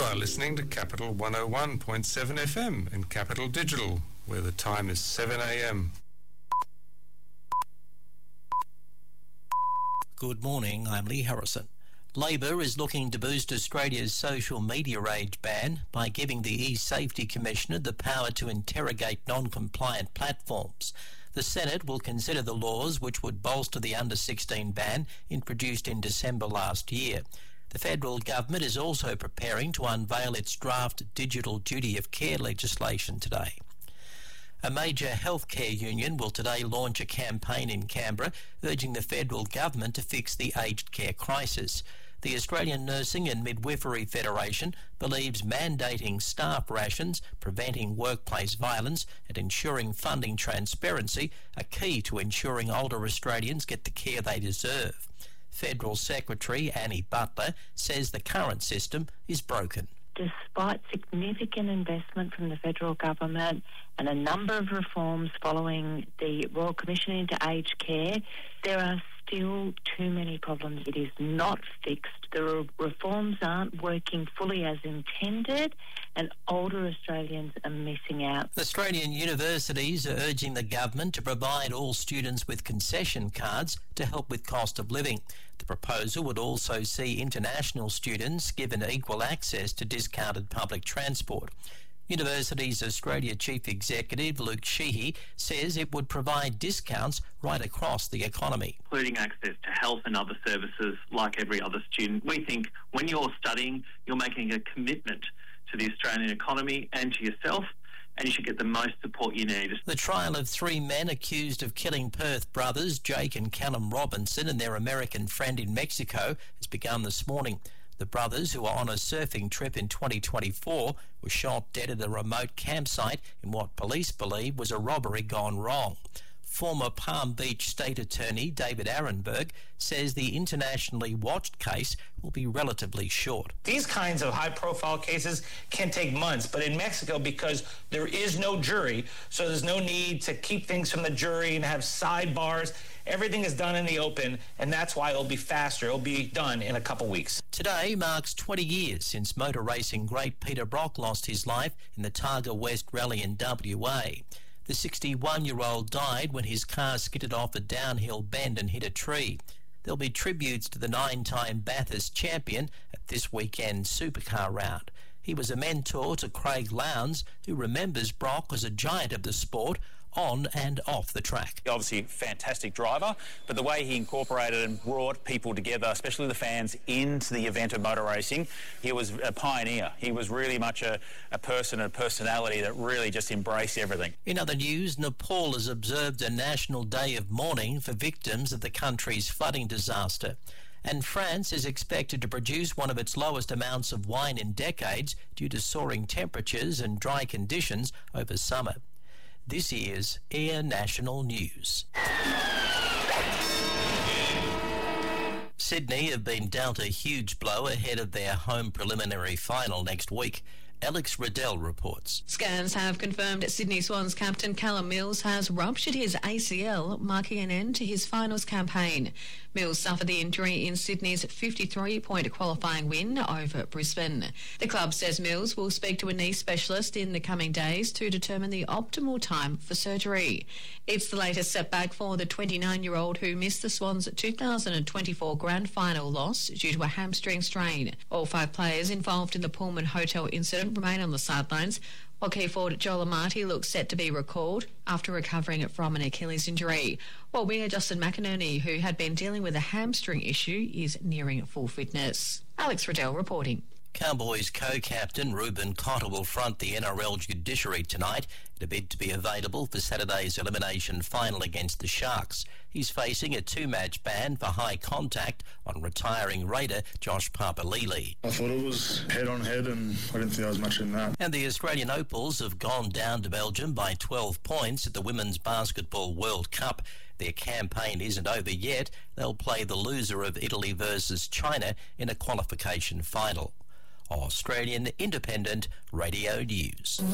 are listening to Capital 101.7 FM and Capital Digital, where the time is 7 a.m. Good morning, I'm Lee Harrison. Labor is looking to boost Australia's social media age ban by giving the E-Safety Commissioner the power to interrogate non-compliant platforms. The Senate will consider the laws which would bolster the under-16 ban introduced in December last year. The federal government is also preparing to unveil its draft digital duty of care legislation today. A major healthcare union will today launch a campaign in Canberra urging the federal government to fix the aged care crisis. The Australian Nursing and Midwifery Federation believes mandating staff rations, preventing workplace violence and ensuring funding transparency are key to ensuring older Australians get the care they deserve. Federal Secretary Annie Butler says the current system is broken. Despite significant investment from the federal government and a number of reforms following the Royal Commission into Aged Care, there are still too many problems. It is not fixed. The reforms aren't working fully as intended, and older Australians are missing out. Australian universities are urging the government to provide all students with concession cards to help with cost of living. The proposal would also see international students given equal access to discounted public transport. Universities Australia Chief Executive Luke Sheehy says it would provide discounts right across the economy. Including access to health and other services like every other student. We think when you're studying, you're making a commitment to the Australian economy and to yourself, and you should get the most support you need. The trial of three men accused of killing Perth brothers Jake and Callum Robinson and their American friend in Mexico has begun this morning. The brothers, who were on a surfing trip in 2024, were shot dead at a remote campsite in what police believe was a robbery gone wrong. Former Palm Beach State Attorney David Arenberg says the internationally watched case will be relatively short. These kinds of high-profile cases can take months, but in Mexico, because there is no jury, so there's no need to keep things from the jury and have sidebars. Everything is done in the open, and that's why it'll be faster. It'll be done in a couple weeks. Today marks 20 years since motor racing great Peter Brock lost his life in the Targa West Rally in WA. The 61-year-old died when his car skidded off a downhill bend and hit a tree. There'll be tributes to the 9-time Bathurst champion at this weekend's supercar round. He was a mentor to Craig Lowndes, who remembers Brock as a giant of the sport on and off the track. Obviously a fantastic driver, but the way he incorporated and brought people together, especially the fans, into the event of motor racing, he was a pioneer. He was really much a person, a personality that really just embraced everything. In other news, Nepal has observed a national day of mourning for victims of the country's flooding disaster. And France is expected to produce one of its lowest amounts of wine in decades due to soaring temperatures and dry conditions over summer. This is Air National News. Sydney have been dealt a huge blow ahead of their home preliminary final next week. Alex Riddell reports. Scans have confirmed Sydney Swans captain Callum Mills has ruptured his ACL, marking an end to his finals campaign. Mills suffered the injury in Sydney's 53-point qualifying win over Brisbane. The club says Mills will speak to a knee specialist in the coming days to determine the optimal time for surgery. It's the latest setback for the 29-year-old who missed the Swans' 2024 grand final loss due to a hamstring strain. All 5 players involved in the Pullman Hotel incident remain on the sidelines, while key forward Joel Amati looks set to be recalled after recovering from an Achilles injury, while winger Justin McInerney, who had been dealing with a hamstring issue, is nearing full fitness. Alex Riddell reporting. Cowboys co-captain Ruben Cotter will front the NRL judiciary tonight in a bid to be available for Saturday's elimination final against the Sharks. He's facing a 2-match ban for high contact on retiring Raider Josh Papalili. I thought it was head-on-head and I didn't think there was much in that. And the Australian Opals have gone down to Belgium by 12 points at the Women's Basketball World Cup. Their campaign isn't over yet. They'll play the loser of Italy versus China in a qualification final. Australian Independent Radio News.